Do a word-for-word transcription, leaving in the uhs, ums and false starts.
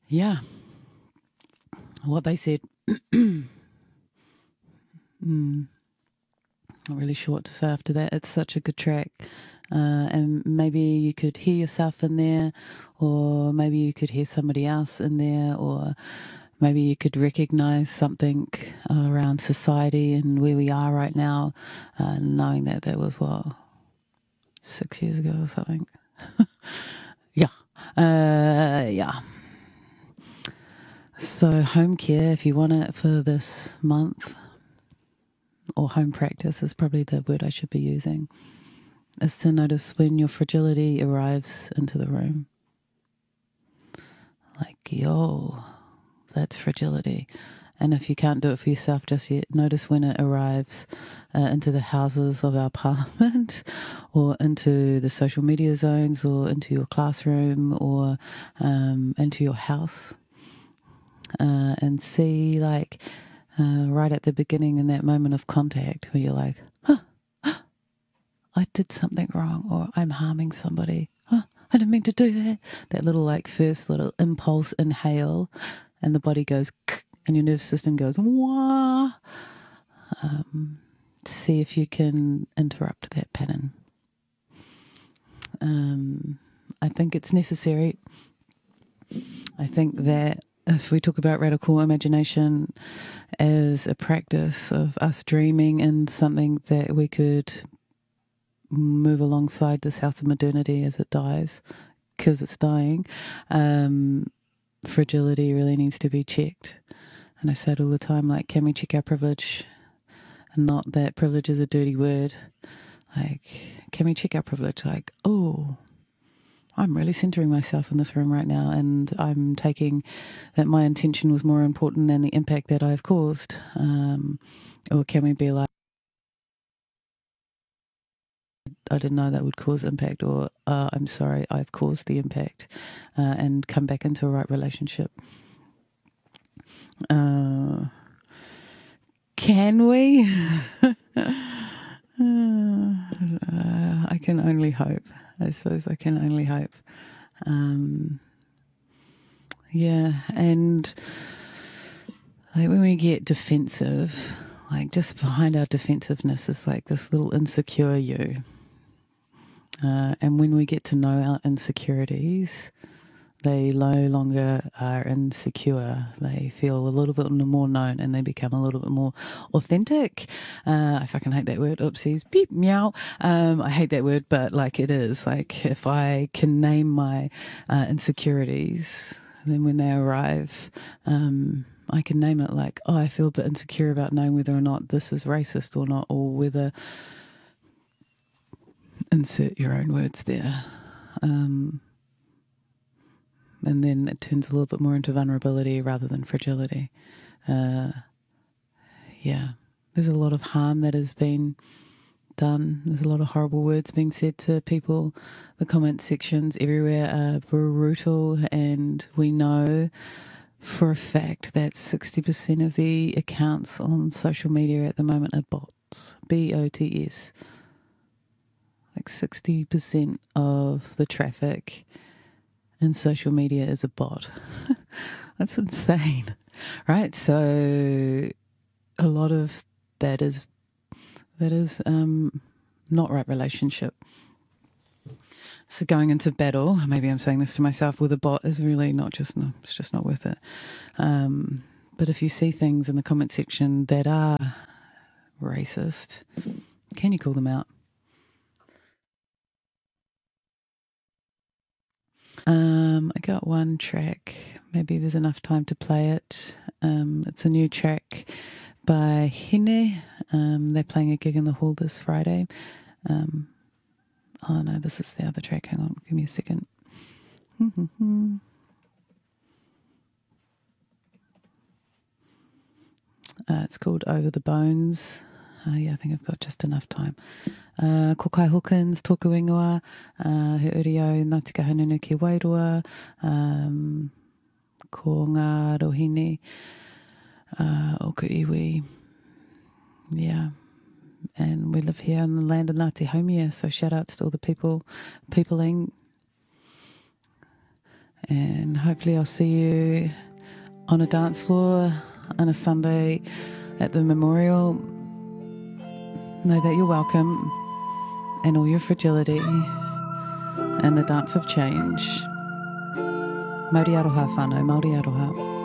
yeah, what they said. mm, Not really sure what to say after that. It's such a good track. Uh, and maybe you could hear yourself in there, or maybe you could hear somebody else in there, or maybe you could recognize something uh, around society and where we are right now, uh, knowing that that was, what, six years ago or something. yeah. Uh, yeah. So, home care, if you want it for this month, or home practice is probably the word I should be using, is to notice when your fragility arrives into the room. Like, yo, that's fragility. And if you can't do it for yourself just yet, notice when it arrives uh, into the houses of our parliament, or into the social media zones, or into your classroom, or um, into your house. Uh, and see, like, uh, right at the beginning, in that moment of contact where you're like, huh, I did something wrong, or I'm harming somebody. Huh, I didn't mean to do that. That little, like, first little impulse inhale, and the body goes, and your nervous system goes, wah. Um, see if you can interrupt that pattern. Um, I think it's necessary. I think that if we talk about radical imagination as a practice of us dreaming in something that we could move alongside this house of modernity as it dies, because it's dying, um, fragility really needs to be checked. And I say it all the time, like, can we check our privilege? And not that privilege is a dirty word. Like, can we check our privilege? Like, oh, I'm really centering myself in this room right now, and I'm taking that my intention was more important than the impact that I've caused. Um, or can we be like, I didn't know that would cause impact, or uh, I'm sorry, I've caused the impact, uh, and come back into a right relationship. Uh, can we? uh, I can only hope. I suppose I can only hope. Um, yeah, and like when we get defensive, like just behind our defensiveness is like this little insecure you. Uh, and when we get to know our insecurities, they no longer are insecure. They feel a little bit more known, and they become a little bit more authentic. Uh, I fucking hate that word. Oopsies. Beep, meow. Um, I hate that word, but like it is. Like if I can name my uh, insecurities, then when they arrive, um, I can name it like, oh, I feel a bit insecure about knowing whether or not this is racist or not, or whether, insert your own words there. Um, and then it turns a little bit more into vulnerability rather than fragility. Uh, yeah, there's a lot of harm that has been done. There's a lot of horrible words being said to people. The comment sections everywhere are brutal, and we know for a fact that sixty percent of the accounts on social media at the moment are bots. B O T S. Like sixty percent of the traffic in social media is a bot. That's insane, right? So a lot of that is that is um, not right relationship. So going into battle, maybe I'm saying this to myself, with a bot is really not just no, it's just not worth it. Um, but if you see things in the comment section that are racist, can you call them out? Um, I got one track. Maybe there's enough time to play it. Um, it's a new track by Hine. Um, they're playing a gig in the hall this Friday. Um, oh no, this is the other track. Hang on, give me a second. Uh, it's called Over the Bones. Uh, yeah, I think I've got just enough time. Uh, ko Kai Hawkins, tōku ingoa, uh, he uri au Ngāti Kahungunu ki Wairua, um, ko ngā rohine, uh, o ku iwi. Yeah. And we live here in the land of Ngāti Haumia, so shout outs to all the people, peopling. And hopefully I'll see you on a dance floor on a Sunday at the memorial. Know that you're welcome, and all your fragility, and the dance of change. Mauri aroha whānau, Māori aroha.